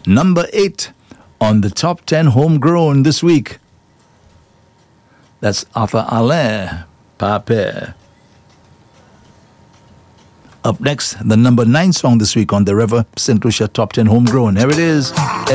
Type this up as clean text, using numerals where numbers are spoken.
Number 8 on the top 10 homegrown this week. That's Arthur Alain, Pape. Up next, the number 9 song this week on the River St. Lucia Top 10 Homegrown. Here it is.